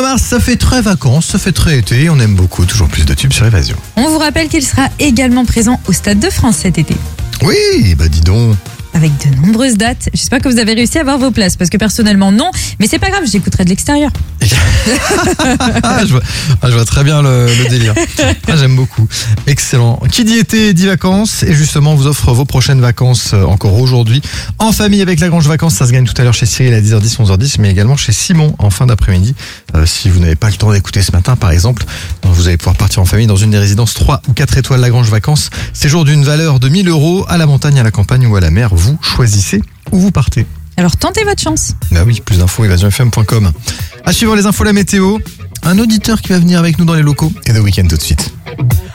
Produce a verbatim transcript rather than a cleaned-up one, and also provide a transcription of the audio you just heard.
mars, ça fait très vacances, ça fait très été. On aime beaucoup, toujours plus de tubes sur Évasion. On vous rappelle qu'il sera également présent au Stade de France cet été. Oui, bah dis donc. Avec de nombreuses dates. J'espère que vous avez réussi à avoir vos places, parce que personnellement non, mais c'est pas grave, j'écouterai de l'extérieur. ah, je, vois, ah, je vois très bien le, le délire. Ah, j'aime beaucoup. Excellent. Qui dit été dit vacances, et justement on vous offre vos prochaines vacances encore aujourd'hui en famille avec Lagrange Vacances. Ça se gagne tout à l'heure chez Cyril à dix heures dix, onze heures dix, mais également chez Simon en fin d'après-midi. Euh, si vous n'avez pas le temps d'écouter ce matin par exemple, vous allez pouvoir partir en famille dans une des résidences trois ou quatre étoiles Lagrange Vacances. Séjour d'une valeur de mille euros à la montagne, à la campagne ou à la mer. Vous choisissez où vous partez. Alors tentez votre chance. Bah oui, plus d'infos, évasion f m point com. À suivre les infos, la météo. Un auditeur qui va venir avec nous dans les locaux et The Weeknd tout de suite.